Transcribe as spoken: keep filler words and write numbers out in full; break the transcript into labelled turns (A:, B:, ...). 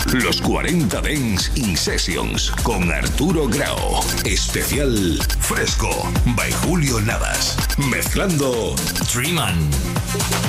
A: Los cuarenta Dance In Sessions con Arturo Grau. Especial Fresco by Julio Navas. Mezclando Dreaman.